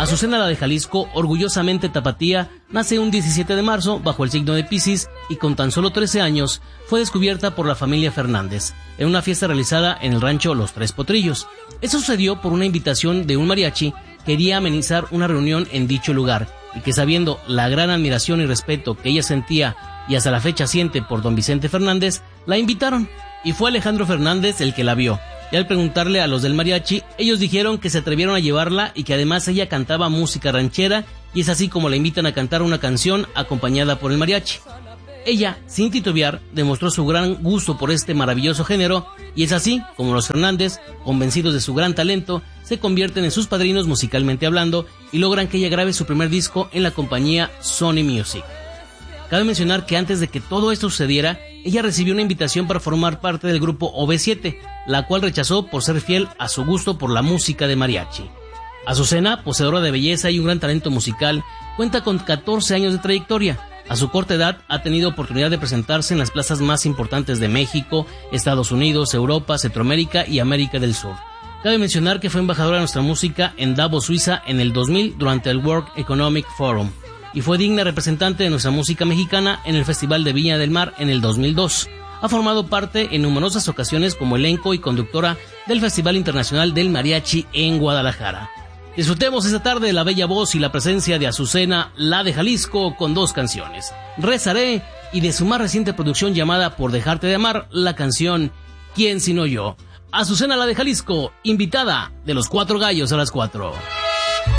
Azucena la de Jalisco, orgullosamente tapatía, nace un 17 de marzo bajo el signo de Piscis y con tan solo 13 años fue descubierta por la familia Fernández en una fiesta realizada en el rancho Los Tres Potrillos. Eso sucedió por una invitación de un mariachi que quería amenizar una reunión en dicho lugar y que, sabiendo la gran admiración y respeto que ella sentía y hasta la fecha siente por don Vicente Fernández, la invitaron y fue Alejandro Fernández el que la vio. Y al preguntarle a los del mariachi, ellos dijeron que se atrevieron a llevarla y que además ella cantaba música ranchera, y es así como la invitan a cantar una canción acompañada por el mariachi. Ella, sin titubear, demostró su gran gusto por este maravilloso género, y es así como los Fernández, convencidos de su gran talento, se convierten en sus padrinos musicalmente hablando y logran que ella grabe su primer disco en la compañía Sony Music. Cabe mencionar que antes de que todo esto sucediera, ella recibió una invitación para formar parte del grupo OV7, la cual rechazó por ser fiel a su gusto por la música de mariachi. Azucena, poseedora de belleza y un gran talento musical, cuenta con 14 años de trayectoria. A su corta edad ha tenido oportunidad de presentarse en las plazas más importantes de México, Estados Unidos, Europa, Centroamérica y América del Sur. Cabe mencionar que fue embajadora de nuestra música en Davos, Suiza en el 2000 durante el World Economic Forum, y fue digna representante de nuestra música mexicana en el Festival de Viña del Mar en el 2002. Ha formado parte en numerosas ocasiones como elenco y conductora del Festival Internacional del Mariachi en Guadalajara. Disfrutemos esta tarde de la bella voz y la presencia de Azucena, la de Jalisco, con dos canciones: Rezaré, y de su más reciente producción llamada Por Dejarte de Amar, la canción ¿Quién sino yo? Azucena, la de Jalisco, invitada de Los Cuatro Gallos a las 4.